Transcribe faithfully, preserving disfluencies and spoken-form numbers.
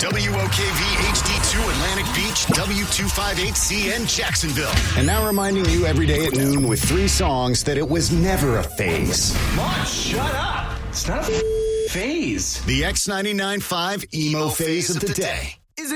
W O K V H D two Atlantic Beach, W two fifty-eight C N Jacksonville. And now reminding you every day at noon with three songs that it was never a phase. Mom, shut up. It's not a phase. The X ninety-nine point five Emo Phase of the Day.